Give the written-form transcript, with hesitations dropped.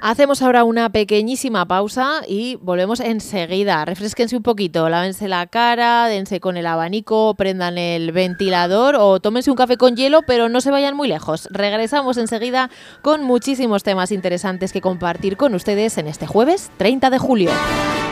Hacemos ahora una pequeñísima pausa y volvemos enseguida. Refrésquense un poquito, lávense la cara, dense con el abanico, prendan el ventilador o tómense un café con hielo, pero no se vayan muy lejos. Regresamos enseguida con muchísimos temas interesantes que compartir con ustedes en este jueves 30 de julio.